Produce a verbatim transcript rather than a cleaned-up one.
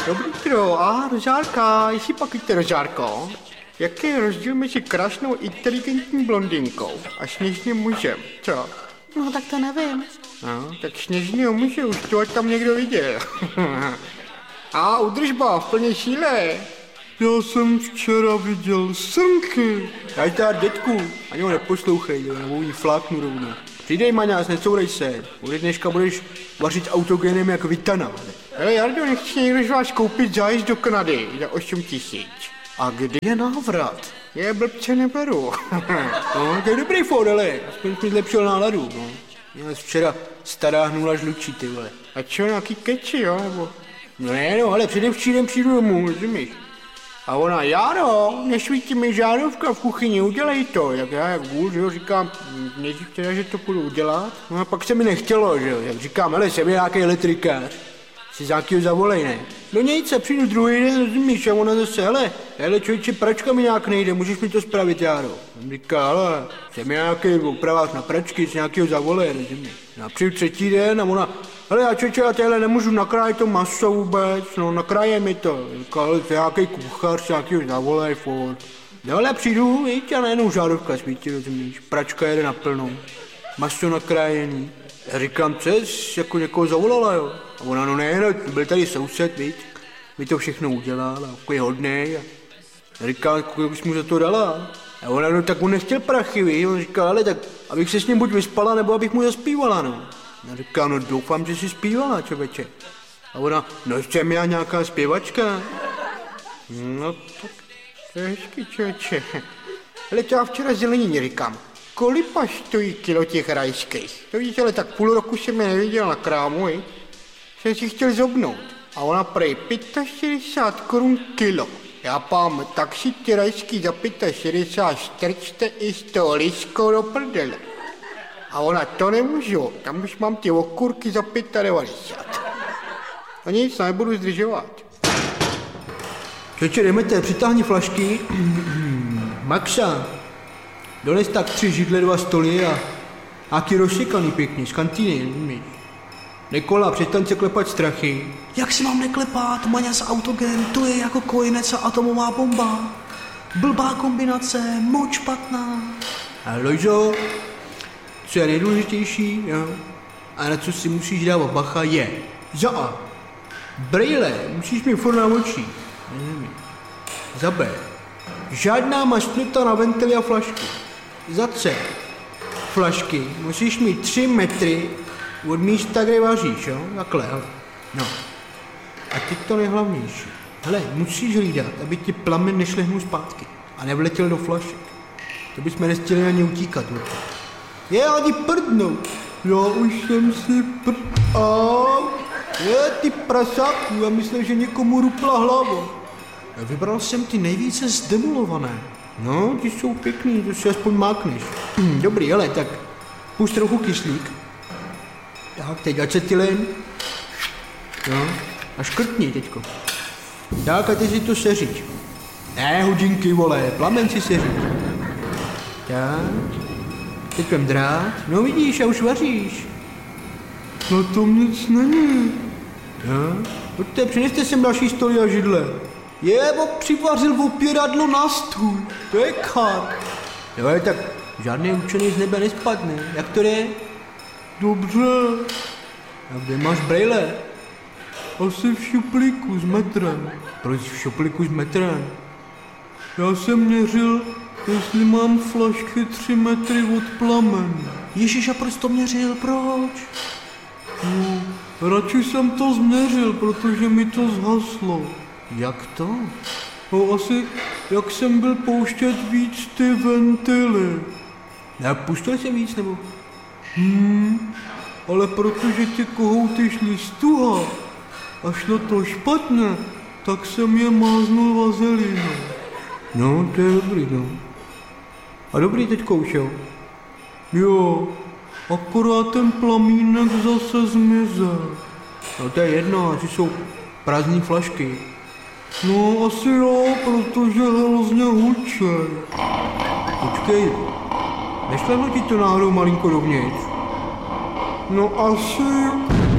Dobrý tro, a rožárka, jestli pak víte rožárko, jaký je rozdíl mezi krásnou inteligentní blondinkou a sněžným mužem, co? No tak to nevím. No, tak sněžného muže už to tam někdo viděl. A udržba v plné síle. Já jsem včera viděl srnky. Nazdar, dětku, ani ho neposlouchej, nebo jí fláknu rovnou. Přidej, Maňás, necourej se. Ode dneška budeš vařit autogenem jak Vitana. Hele, Jardo, nechci někdo z vás koupit zájezd do Kanady za osm tisíc. A kdy je návrat? Je blbce neberu. No, to je dobrý fór, ale aspoň mi zlepšil náladu, no. Měl včera stará hnula žlučí, ty vole. A čo, nějaký keči, jo, nebo? No ne, no, ale předevčírem přijdu domů, rozumíš? A ona, Járo, nesvítí mi žárovka v kuchyni, udělej to. Jak já, jak vůl, že jo, říkám, nejdřív teda, že to půjdu udělat. No a pak se mi nechtělo, že jo, jak říkám, hele, jsem nějaký elektrikář. Si za jakýho zavolej, ne? No nic, se přijdu druhý den, rozumíš, a ona zase, hele, hele, člověče, pračka mi nějak nejde, můžeš mi to spravit, Járo? On říká, hele, jsem nějaký opravář na pračky, si nějakýho zavolej, rozumíš? A přijdu třetí den a ona, hele, já člověče, já téhle nemůžu nakrájet to maso vůbec, no, nakráje mi to. Říká, hele, to je nějaký kuchař, si nějakýho zavolej, furt. No, ale přijdu, víš, a najednou žárovka svítí, rozumíš, pračka jede naplno, maso nakrájený. Já říkám, co jsi jako někoho zavolala, jo? A ona, no ne, no, byl tady soused, víc, mi to všechno udělal, a jako je hodnej. A já říkám, kolik bys mu za to dala? A ona, no tak on nechtěl prachy, víš, on říká, ale tak, abych se s ním buď vyspala, nebo abych mu zaspívala, no. Já říkám, no doufám, že jsi zpívala, člověče. A ona, no jsem já nějaká zpěvačka. No tak, to je hezký, člověče. Ale to já včera zelenině říkám. Kolipa stojí kilo těch rajských? To víš, ale tak půl roku jsem je neviděl na krámu, i? Jsem si chtěl zobnout. A ona prej šedesát pět korun kilo. Já pám, tak si ty rajský za šedesát pět strčte i s tou liskou do prdele. A ona, to nemůžu, tam už mám ty okurky za devadesát pět. A nic, nebudu zdržovat. Čeče, jdemete, přitáhni flašky. Maxa. Dones tak tři židle, dva stoly a aký rozsekaný pěkně, z kantýny, umíš. Nikola, přestaň se klepat strachy. Jak si mám neklepat, Maňas autogen, to je jako kojenec a atomová bomba. Blbá kombinace, moc špatná. A Lojzo, co je nejdůležitější, jo? A na co si musíš dávat bacha je za A. Brejle, musíš mít furt na očích. Za B. Žádná mašnuta na ventily a flašky. Za C. Flašky musíš mít tři metry od místa, kde vaříš, jo? Takhle, hele. No. A teď to nejhlavnější. Hele, musíš hlídat, aby ti plamen nešlehnul zpátky a nevletěl do flašek. To bychom nestihli ani utíkat, jo? Je, ani prdnout. Já už jsem si prd... A je, ty prasáku, já myslím, že někomu rupla hlava. Vybral jsem ty nejvíce zdemolované. No, ty jsou pěkný, to si aspoň mákneš. Dobrý, ale tak pust trochu kyslík. Tak, teď acetylen. No, a škrtni teďko. Tak, a teď si to seřiď. Ne, hodinky, vole, plamen si seřiď. Tak, teď vem drát. No vidíš, a už vaříš. No to nic není. No, pojďte, přineste sem další stoly a židle. Je, bo přivařil opěradlo na stůl, to je kar. Jo, tak žádný učený z nebe nespadne, jak to je? Dobře. A kde máš brejle? Asi v šuplíku s metrem. Proč v šuplíku s metrem? Já jsem měřil, jestli mám flašky tři metry od plamen. Ježíš, a proč to měřil, proč? No, radši jsem to změřil, protože mi to zhaslo. Jak to? No asi, jak jsem byl pouštět víc ty ventily. Já pustil jsem víc, nebo? Hmm, ale protože ty kohouty šly stuha a šlo to špatně, tak jsem je máznul vazelínou. No, to je dobrý, no. A dobrý teďko už, jo? Jo, akorát ten plamínek zase zmizel. No to je jedno, asi jsou prázdný flašky. No asi jo, protože hrozně hučej. Počkej, nešlehlo ti to náhodou malinko dovnitř? No asi...